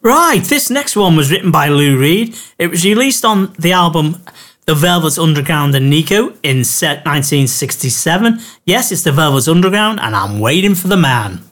Right, this next one was written by Lou Reed. It was released on the album The Velvet Underground and Nico in 1967. Yes, it's The Velvet Underground, and I'm waiting for the man.